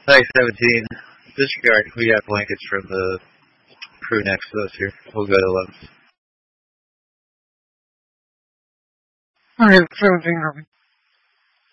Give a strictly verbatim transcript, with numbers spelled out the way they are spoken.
Hi, seventeen. Disregard. We got blankets from the crew next to us here. We'll go to eleven. Alright, seventeen, Ruby.